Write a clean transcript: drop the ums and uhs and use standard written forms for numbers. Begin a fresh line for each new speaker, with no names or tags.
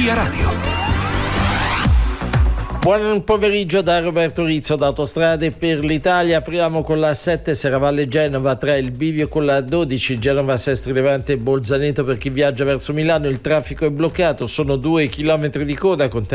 Via Radio.
Buon pomeriggio da Roberto Rizzo da Autostrade per l'Italia. Apriamo con la 7 Serravalle Genova, tra il bivio con la 12 Genova Sestri Levante e Bolzaneto. Per chi viaggia verso Milano il traffico è bloccato, sono 2 chilometri di coda con